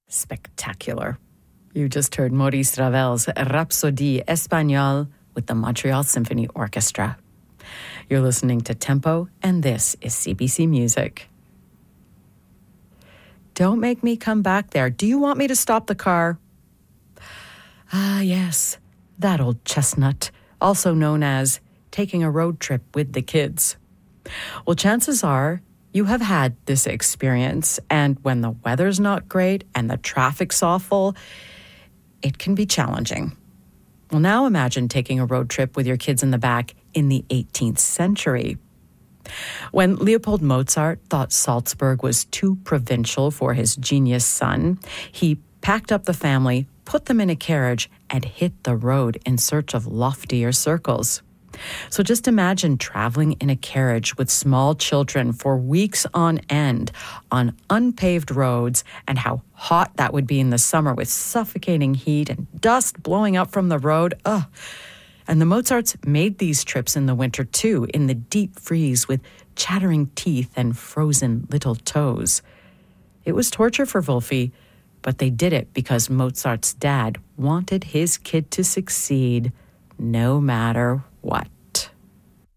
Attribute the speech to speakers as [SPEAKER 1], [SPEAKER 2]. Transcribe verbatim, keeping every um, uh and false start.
[SPEAKER 1] Spectacular. You just heard Maurice Ravel's Rhapsodie Espagnole with the Montreal Symphony Orchestra. You're listening to Tempo, and this is C B C Music. Don't make me come back there. Do you want me to stop the car? Ah, yes, that old chestnut, also known as taking a road trip with the kids. Well, chances are you have had this experience, and when the weather's not great and the traffic's awful, it can be challenging. Well, now imagine taking a road trip with your kids in the back in the eighteenth century. When Leopold Mozart thought Salzburg was too provincial for his genius son, he packed up the family, put them in a carriage, and hit the road in search of loftier circles. So just imagine traveling in a carriage with small children for weeks on end on unpaved roads, and how hot that would be in the summer with suffocating heat and dust blowing up from the road. Ugh. And the Mozarts made these trips in the winter too, in the deep freeze with chattering teeth and frozen little toes. It was torture for Wolfie, but they did it because Mozart's dad wanted his kid to succeed no matter what.